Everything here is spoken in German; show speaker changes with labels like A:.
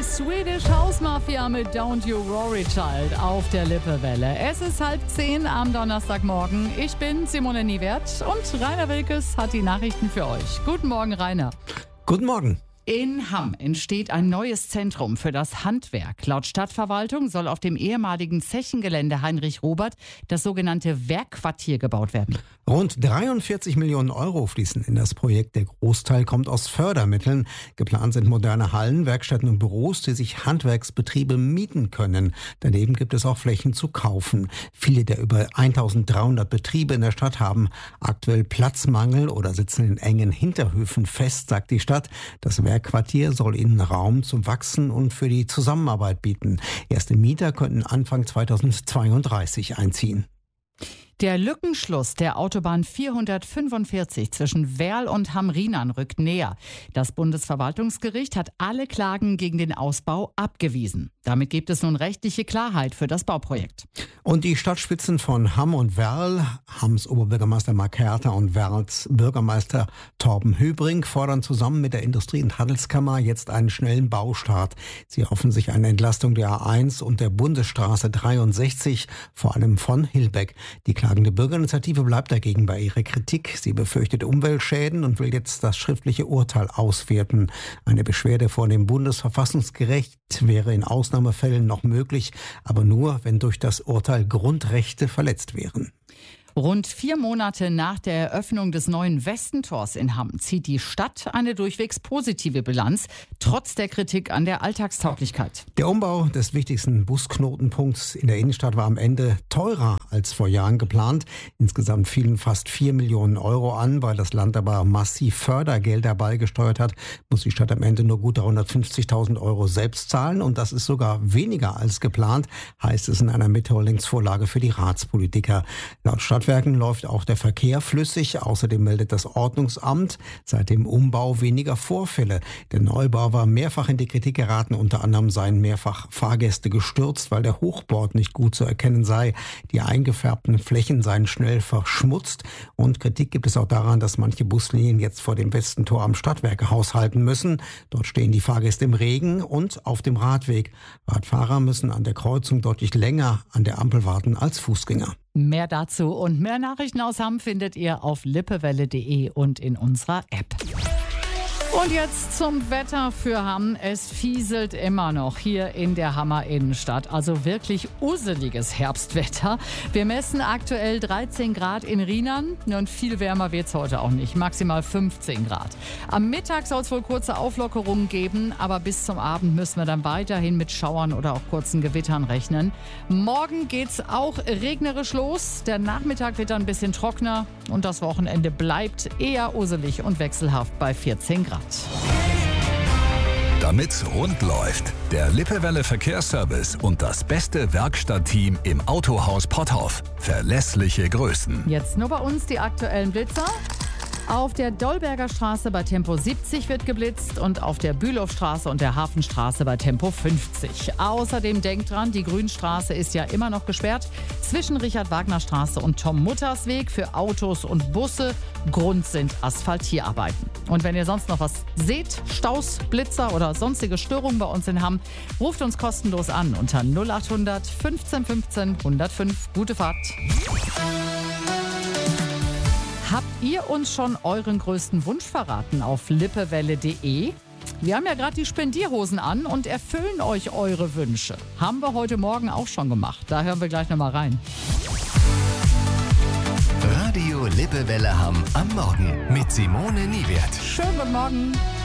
A: Swedish House Mafia mit Don't You Worry Child auf der Lippewelle. Es ist 9:30 am Donnerstagmorgen. Ich bin Simone Niewert und Rainer Wilkes hat die Nachrichten für euch. Guten Morgen, Rainer.
B: Guten Morgen.
A: In Hamm entsteht ein neues Zentrum für das Handwerk. Laut Stadtverwaltung soll auf dem ehemaligen Zechengelände Heinrich Robert das sogenannte Werkquartier gebaut werden.
B: Rund 43 Millionen Euro fließen in das Projekt. Der Großteil kommt aus Fördermitteln. Geplant sind moderne Hallen, Werkstätten und Büros, die sich Handwerksbetriebe mieten können. Daneben gibt es auch Flächen zu kaufen. Viele der über 1300 Betriebe in der Stadt haben aktuell Platzmangel oder sitzen in engen Hinterhöfen fest, sagt die Stadt. Das Werkquartier soll ihnen Raum zum Wachsen und für die Zusammenarbeit bieten. Erste Mieter könnten Anfang 2032 einziehen.
A: Der Lückenschluss der Autobahn 445 zwischen Werl und Hamm-Rienan rückt näher. Das Bundesverwaltungsgericht hat alle Klagen gegen den Ausbau abgewiesen. Damit gibt es nun rechtliche Klarheit für das Bauprojekt.
B: Und die Stadtspitzen von Hamm und Werl, Hamms Oberbürgermeister Mark Herter und Werls Bürgermeister Torben Höbring, fordern zusammen mit der Industrie- und Handelskammer jetzt einen schnellen Baustart. Sie hoffen sich eine Entlastung der A1 und der Bundesstraße 63, vor allem von Hilbeck. Die klagende Bürgerinitiative bleibt dagegen bei ihrer Kritik. Sie befürchtet Umweltschäden und will jetzt das schriftliche Urteil auswerten. Eine Beschwerde vor dem Bundesverfassungsgericht wäre in Ausnahmefällen noch möglich, aber nur, wenn durch das Urteil Grundrechte verletzt wären.
A: Rund 4 Monate nach der Eröffnung des neuen Westentors in Hamm zieht die Stadt eine durchwegs positive Bilanz, trotz der Kritik an der Alltagstauglichkeit.
B: Der Umbau des wichtigsten Busknotenpunkts in der Innenstadt war am Ende teurer als vor Jahren geplant. Insgesamt fielen fast 4 Millionen Euro an. Weil das Land aber massiv Fördergelder beigesteuert hat, muss die Stadt am Ende nur gut 350.000 Euro selbst zahlen. Und das ist sogar weniger als geplant, heißt es in einer Mitteilungsvorlage für die Ratspolitiker. Laut Stadtwerken läuft auch der Verkehr flüssig. Außerdem meldet das Ordnungsamt seit dem Umbau weniger Vorfälle. Der Neubau war mehrfach in die Kritik geraten. Unter anderem seien mehrfach Fahrgäste gestürzt, weil der Hochbord nicht gut zu erkennen sei. Die eingefärbten Flächen seien schnell verschmutzt. Und Kritik gibt es auch daran, dass manche Buslinien jetzt vor dem Westentor am Stadtwerkehaus halten müssen. Dort stehen die Fahrgäste im Regen und auf dem Radweg. Radfahrer müssen an der Kreuzung deutlich länger an der Ampel warten als Fußgänger.
A: Mehr dazu und mehr Nachrichten aus Hamm findet ihr auf lippewelle.de und in unserer App. Und jetzt zum Wetter für Hamm. Es fieselt immer noch hier in der Hammer Innenstadt. Also wirklich useliges Herbstwetter. Wir messen aktuell 13 Grad in Rienan. Und viel wärmer wird es heute auch nicht. Maximal 15 Grad. Am Mittag soll es wohl kurze Auflockerungen geben. Aber bis zum Abend müssen wir dann weiterhin mit Schauern oder auch kurzen Gewittern rechnen. Morgen geht's auch regnerisch los. Der Nachmittag wird dann ein bisschen trockener. Und das Wochenende bleibt eher uselig und wechselhaft bei 14 Grad.
C: Damit's rund läuft, der Lippewelle Verkehrsservice und das beste Werkstattteam im Autohaus Potthoff. Verlässliche Größen.
A: Jetzt nur bei uns die aktuellen Blitzer. Auf der Dolberger Straße bei Tempo 70 wird geblitzt und auf der Bülowstraße und der Hafenstraße bei Tempo 50. Außerdem denkt dran, die Grünstraße ist ja immer noch gesperrt. Zwischen Richard-Wagner-Straße und Tom-Mutters-Weg für Autos und Busse. Grund sind Asphaltierarbeiten. Und wenn ihr sonst noch was seht, Staus, Blitzer oder sonstige Störungen bei uns in Hamm, ruft uns kostenlos an unter 0800 15 15 105. Gute Fahrt. Habt ihr uns schon euren größten Wunsch verraten auf lippewelle.de? Wir haben ja gerade die Spendierhosen an und erfüllen euch eure Wünsche. Haben wir heute Morgen auch schon gemacht. Da hören wir gleich nochmal rein.
C: Radio Lippewelle Hamm am Morgen mit Simone Niewert.
A: Schönen guten Morgen.